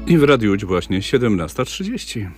I w Radiu Łódź właśnie 17:30.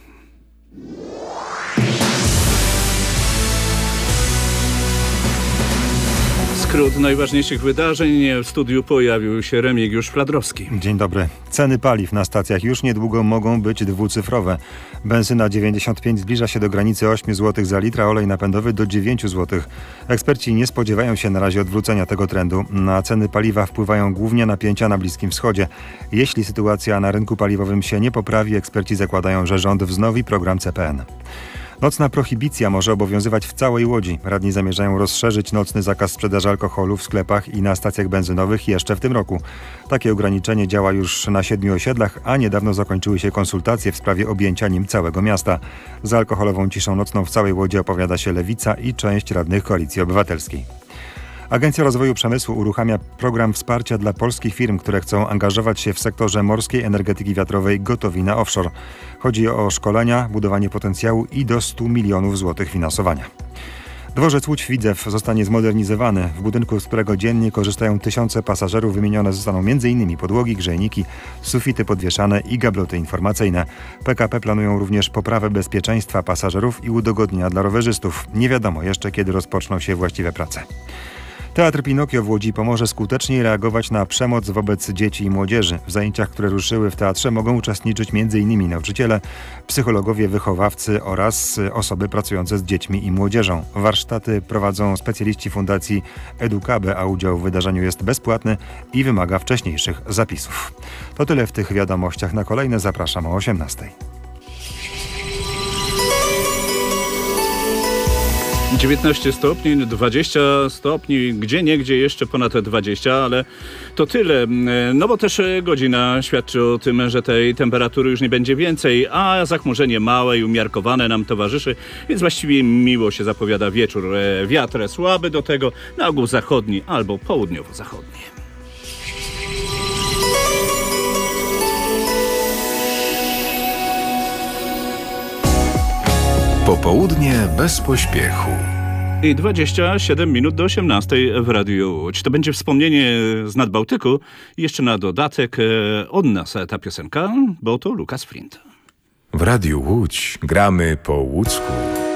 Skrót najważniejszych wydarzeń. W studiu pojawił się Remigiusz Fladrowski. Dzień dobry. Ceny paliw na stacjach już niedługo mogą być dwucyfrowe. Benzyna 95 zbliża się do granicy 8 zł za litr, a olej napędowy do 9 zł. Eksperci nie spodziewają się na razie odwrócenia tego trendu. Na ceny paliwa wpływają głównie napięcia na Bliskim Wschodzie. Jeśli sytuacja na rynku paliwowym się nie poprawi, eksperci zakładają, że rząd wznowi program CPN. Nocna prohibicja może obowiązywać w całej Łodzi. Radni zamierzają rozszerzyć nocny zakaz sprzedaży alkoholu w sklepach i na stacjach benzynowych jeszcze w tym roku. Takie ograniczenie działa już na 7 osiedlach, a niedawno zakończyły się konsultacje w sprawie objęcia nim całego miasta. Za alkoholową ciszą nocną w całej Łodzi opowiada się Lewica i część radnych Koalicji Obywatelskiej. Agencja Rozwoju Przemysłu uruchamia program wsparcia dla polskich firm, które chcą angażować się w sektorze morskiej energetyki wiatrowej gotowi na offshore. Chodzi o szkolenia, budowanie potencjału i do 100 milionów złotych finansowania. Dworzec Łódź-Widzew zostanie zmodernizowany. W budynku, z którego dziennie korzystają tysiące pasażerów, wymienione zostaną m.in. podłogi, grzejniki, sufity podwieszane i gabloty informacyjne. PKP planują również poprawę bezpieczeństwa pasażerów i udogodnienia dla rowerzystów. Nie wiadomo jeszcze, kiedy rozpoczną się właściwe prace. Teatr Pinokio w Łodzi pomoże skuteczniej reagować na przemoc wobec dzieci i młodzieży. W zajęciach, które ruszyły w teatrze, mogą uczestniczyć m.in. nauczyciele, psychologowie, wychowawcy oraz osoby pracujące z dziećmi i młodzieżą. Warsztaty prowadzą specjaliści Fundacji Edukabe, a udział w wydarzeniu jest bezpłatny i wymaga wcześniejszych zapisów. To tyle w tych wiadomościach. Na kolejne zapraszam o 18:00. 19 stopni, 20 stopni, gdzieniegdzie jeszcze ponad 20, ale to tyle. No bo też godzina świadczy o tym, że tej temperatury już nie będzie więcej, a zachmurzenie małe i umiarkowane nam towarzyszy, więc właściwie miło się zapowiada wieczór. Wiatr słaby do tego, na ogół zachodni albo południowo-zachodni. Popołudnie bez pośpiechu. I 27 minut do 18:00 w Radiu Łódź. To będzie wspomnienie z Nadbałtyku. I jeszcze na dodatek od nas ta piosenka, bo to Lukas Flint. W Radiu Łódź gramy po łódzku.